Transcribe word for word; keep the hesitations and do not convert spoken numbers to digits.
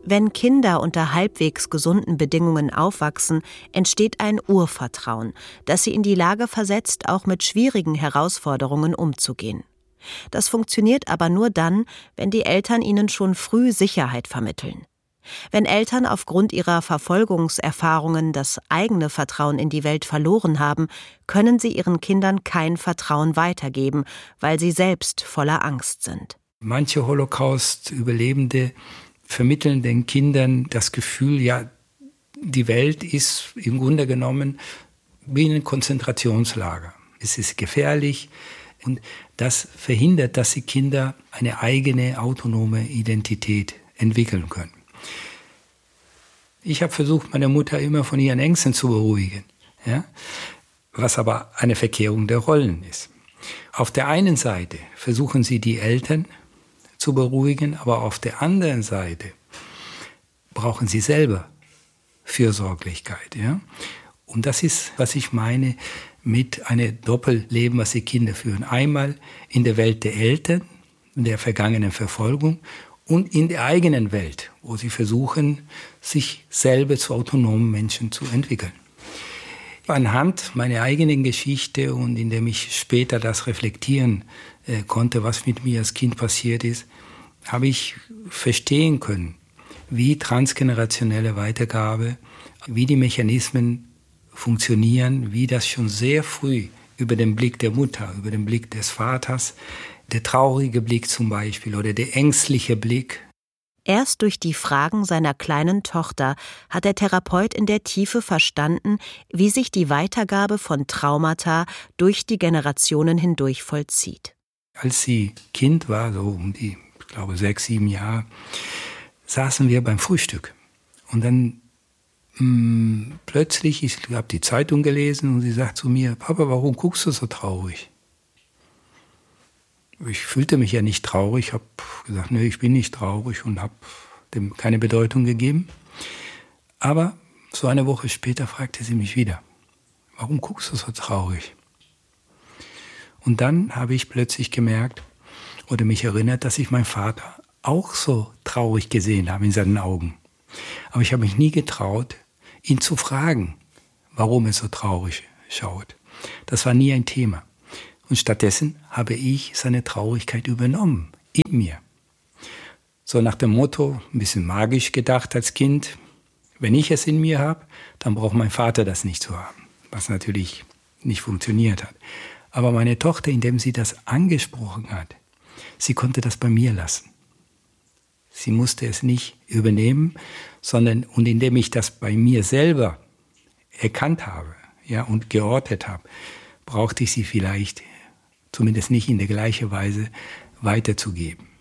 Wenn Kinder unter halbwegs gesunden Bedingungen aufwachsen, entsteht ein Urvertrauen, das sie in die Lage versetzt, auch mit schwierigen Herausforderungen umzugehen. Das funktioniert aber nur dann, wenn die Eltern ihnen schon früh Sicherheit vermitteln. Wenn Eltern aufgrund ihrer Verfolgungserfahrungen das eigene Vertrauen in die Welt verloren haben, können sie ihren Kindern kein Vertrauen weitergeben, weil sie selbst voller Angst sind. Manche Holocaust-Überlebende vermitteln den Kindern das Gefühl, ja, die Welt ist im Grunde genommen wie ein Konzentrationslager. Es ist gefährlich und das verhindert, dass die Kinder eine eigene autonome Identität entwickeln können. Ich habe versucht, meine Mutter immer von ihren Ängsten zu beruhigen, ja? Was aber eine Verkehrung der Rollen ist. Auf der einen Seite versuchen sie, die Eltern zu beruhigen, aber auf der anderen Seite brauchen sie selber Fürsorglichkeit. Ja? Und das ist, was ich meine mit einem Doppelleben, was die Kinder führen. Einmal in der Welt der Eltern, in der vergangenen Verfolgung, und in der eigenen Welt, wo sie versuchen, sich selber zu autonomen Menschen zu entwickeln. Anhand meiner eigenen Geschichte und indem ich später das reflektieren äh, konnte, was mit mir als Kind passiert ist, habe ich verstehen können, wie transgenerationelle Weitergabe, wie die Mechanismen funktionieren, wie das schon sehr früh über den Blick der Mutter, über den Blick des Vaters, der traurige Blick zum Beispiel oder der ängstliche Blick. Erst durch die Fragen seiner kleinen Tochter hat der Therapeut in der Tiefe verstanden, wie sich die Weitergabe von Traumata durch die Generationen hindurch vollzieht. Als sie Kind war, so um die, ich glaube, sechs, sieben Jahre, saßen wir beim Frühstück. Und dann mh, plötzlich, ich habe die Zeitung gelesen und sie sagt zu mir, Papa, warum guckst du so traurig? Ich fühlte mich ja nicht traurig, habe gesagt, nee, ich bin nicht traurig und habe dem keine Bedeutung gegeben. Aber so eine Woche später fragte sie mich wieder, warum guckst du so traurig? Und dann habe ich plötzlich gemerkt oder mich erinnert, dass ich meinen Vater auch so traurig gesehen habe in seinen Augen. Aber ich habe mich nie getraut, ihn zu fragen, warum er so traurig schaut. Das war nie ein Thema. Und stattdessen habe ich seine Traurigkeit übernommen, in mir. So nach dem Motto, ein bisschen magisch gedacht als Kind, wenn ich es in mir habe, dann braucht mein Vater das nicht zu haben. Was natürlich nicht funktioniert hat. Aber meine Tochter, indem sie das angesprochen hat, sie konnte das bei mir lassen. Sie musste es nicht übernehmen, sondern und indem ich das bei mir selber erkannt habe, ja, und geortet habe, brauchte ich sie vielleicht zumindest nicht in der gleichen Weise weiterzugeben.